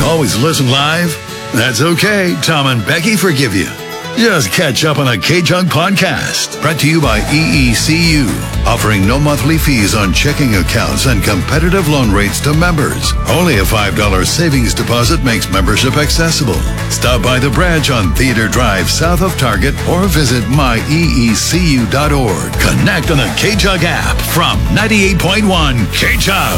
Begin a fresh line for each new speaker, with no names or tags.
always listen live? That's okay. Tom and Becky forgive you. Just catch up on the K-Jug podcast, brought to you by EECU, offering no monthly fees on checking accounts and competitive loan rates to members. Only a $5 savings deposit makes membership accessible. Stop by the branch on Theater Drive south of Target or visit myeecu.org. Connect on the K-Jug app from 98.1 K-Jug.